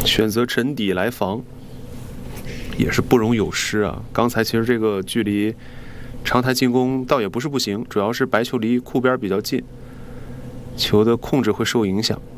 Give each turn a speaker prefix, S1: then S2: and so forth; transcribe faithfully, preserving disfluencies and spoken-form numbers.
S1: 选择沉底来防，也是不容有失啊。刚才其实这个距离长台进攻倒也不是不行，主要是白球离库边比较近，球的控制会受影响。